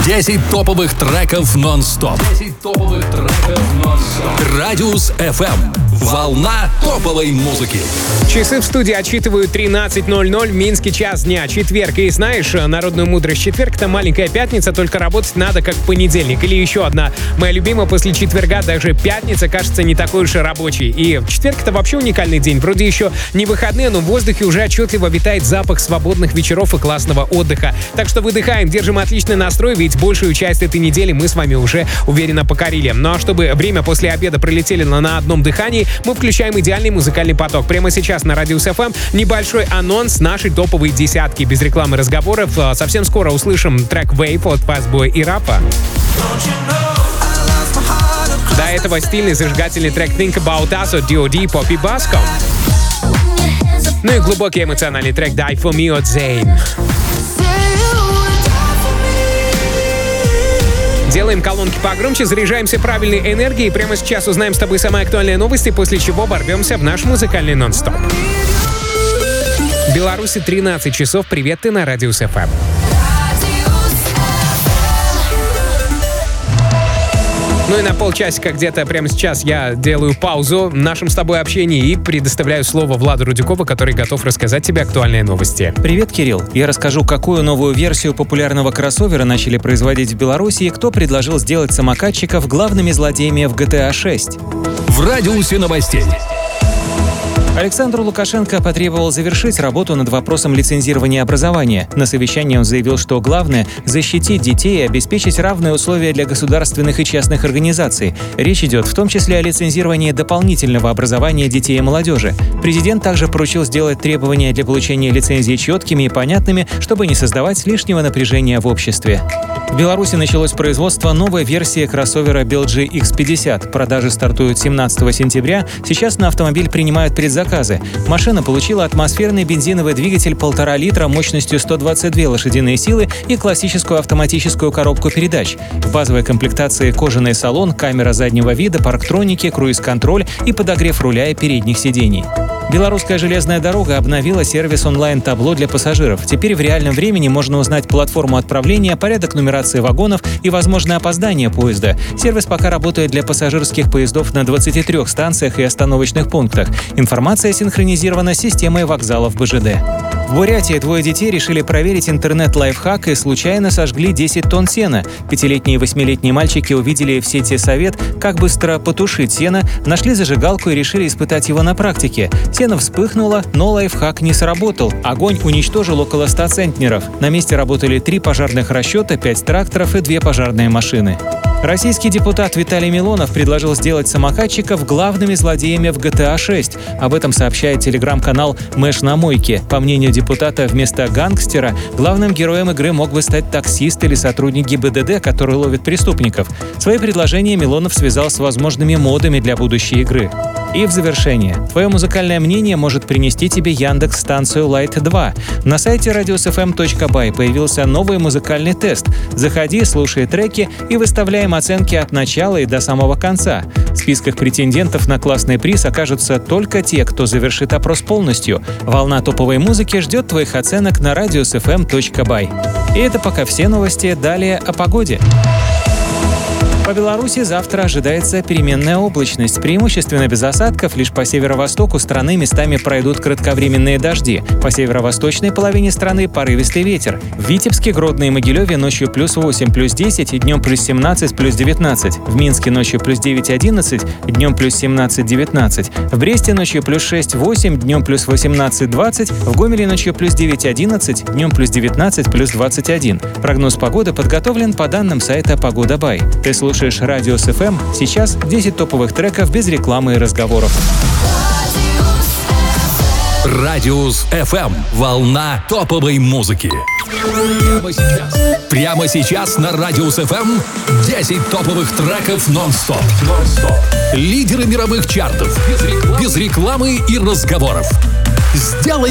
10 топовых треков нон-стоп. 10 топовых треков нон-стоп. Радиус FM. Волна топовой музыки. Часы в студии отсчитывают 13:00. Минский час дня. Четверг. И знаешь, народную мудрость: четверг — это маленькая пятница, только работать надо как в понедельник. Или еще одна моя любимая: после четверга даже пятница кажется не такой уж и рабочей. И четверг — это вообще уникальный день. Вроде еще не выходные, но в воздухе уже отчетливо витает запах свободных вечеров и классного отдыха. Так что выдыхаем, держим отличный настрой, ведь большую часть этой недели мы с вами уже уверенно покорили. Ну а чтобы время после обеда пролетели на одном дыхании, мы включаем идеальный музыкальный поток. Прямо сейчас на Радиус FM небольшой анонс нашей топовой десятки. Без рекламы и разговоров. Совсем скоро услышим трек Wave от Fastboy и Рапа. До этого стильный зажигательный трек Think About Us от D.O.D. Poppy Bascom. Ну и глубокий эмоциональный трек Die For Me от Zayn. Делаем колонки погромче, заряжаемся правильной энергией. Прямо сейчас узнаем с тобой самые актуальные новости, после чего ворвемся в наш музыкальный нон-стоп. В Беларуси 13 часов. Привет, ты на Радиус FM. Ну и на полчасика где-то прямо сейчас я делаю паузу в нашем с тобой общении и предоставляю слово Владу Рудюкову, который готов рассказать тебе актуальные новости. Привет, Кирилл. Я расскажу, какую новую версию популярного кроссовера начали производить в Беларуси и кто предложил сделать самокатчиков главными злодеями в GTA 6. В радиусе новостей. Александр Лукашенко потребовал завершить работу над вопросом лицензирования образования. На совещании он заявил, что главное – защитить детей и обеспечить равные условия для государственных и частных организаций. Речь идет в том числе о лицензировании дополнительного образования детей и молодежи. Президент также поручил сделать требования для получения лицензии четкими и понятными, чтобы не создавать лишнего напряжения в обществе. В Беларуси началось производство новой версии кроссовера BLG X50. Продажи стартуют 17 сентября. Сейчас на автомобиль принимают предзаказы. Машина получила атмосферный бензиновый двигатель 1,5 литра мощностью 122 лошадиные силы и классическую автоматическую коробку передач. В базовой комплектации кожаный салон, камера заднего вида, парктроники, круиз-контроль и подогрев руля и передних сидений. Белорусская железная дорога обновила сервис онлайн-табло для пассажиров. Теперь в реальном времени можно узнать платформу отправления, порядок нумерации вагонов и возможное опоздание поезда. Сервис пока работает для пассажирских поездов на 23 станциях и остановочных пунктах. Информация синхронизирована с системой вокзалов БЖД. В Бурятии двое детей решили проверить интернет-лайфхак и случайно сожгли 10 тонн сена. 5-летние и 8-летние мальчики увидели в сети совет, как быстро потушить сено, нашли зажигалку и решили испытать его на практике. Сено вспыхнуло, но лайфхак не сработал. Огонь уничтожил около 100 центнеров. На месте работали 3 пожарных расчета, 5 тракторов и 2 пожарные машины. Российский депутат Виталий Милонов предложил сделать самокатчиков главными злодеями в GTA 6. Об этом сообщает телеграм-канал «Мэш на мойке». По мнению депутата, вместо гангстера главным героем игры мог бы стать таксист или сотрудник ГИБДД, который ловит преступников. Свои предложения Милонов связал с возможными модами для будущей игры. И в завершение. Твое музыкальное мнение может принести тебе Яндекс-станцию Light 2. На сайте radiusfm.by появился новый музыкальный тест. Заходи, слушай треки и выставляем оценки от начала и до самого конца. В списках претендентов на классный приз окажутся только те, кто завершит опрос полностью. Волна топовой музыки ждет твоих оценок на radiusfm.by. И это пока все новости. Далее о погоде. По Беларуси завтра ожидается переменная облачность. Преимущественно без осадков, лишь по северо-востоку страны местами пройдут кратковременные дожди. По северо-восточной половине страны порывистый ветер. В Витебске, Гродно и Могилеве ночью +8, +10 и днем +17, +19. В Минске ночью +9, 11, днем +17, 19. В Бресте ночью +6, 8, днем +18, 20. В Гомеле ночью +9, 11, днем +19, +21. Прогноз погоды подготовлен по данным сайта Погода.бай. Ты слушаешь Радиус FM. Сейчас 10 топовых треков без рекламы и разговоров. Радиус FM. Волна топовой музыки. Прямо сейчас на Радиус FM 10 топовых треков нон-стоп. Лидеры мировых чартов. Без рекламы и разговоров. Сделай